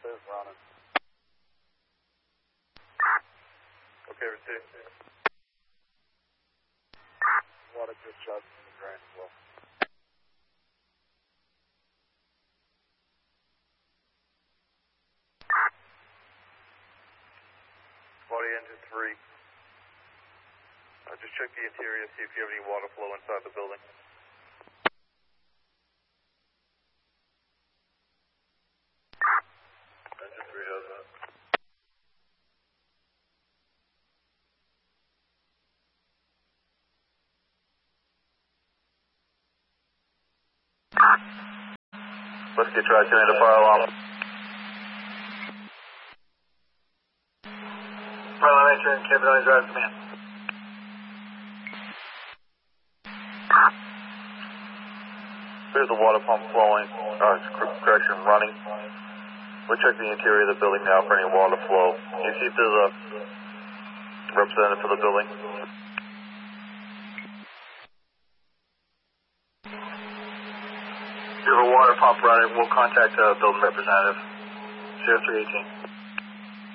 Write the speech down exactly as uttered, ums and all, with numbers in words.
is running. Okay, received. Water discharge from the drain as well. Body engine three. Uh, just check the interior, see if you have any water flow inside the building. Engine three has that. Let's get try tuning the fire alarm. Fire alarm entering capability drive command. Here's the water pump flowing, uh, correction, running. We'll check the interior of the building now for any water flow. Can you see if there's a representative for the building? If you have a water pump running, we'll contact the building representative. zero three eighteen.